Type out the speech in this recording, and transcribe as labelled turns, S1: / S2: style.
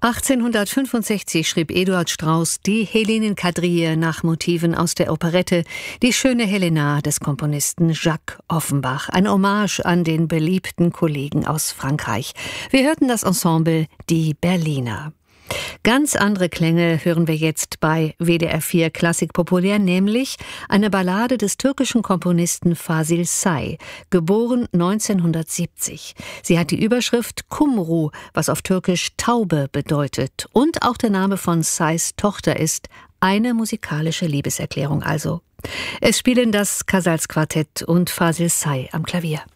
S1: 1865 schrieb Eduard Strauss die Helenenkadrille nach Motiven aus der Operette Die schöne Helena des Komponisten Jacques Offenbach. Ein Hommage an den beliebten Kollegen aus Frankreich. Wir hörten das Ensemble Die Berliner. Ganz andere Klänge hören wir jetzt bei WDR 4 Klassik Populär, nämlich eine Ballade des türkischen Komponisten Fasil Say, geboren 1970. Sie hat die Überschrift Kumru, was auf Türkisch Taube bedeutet. Und auch der Name von Says Tochter ist eine musikalische Liebeserklärung also. Es spielen das Casals Quartett und Fasil Say am Klavier.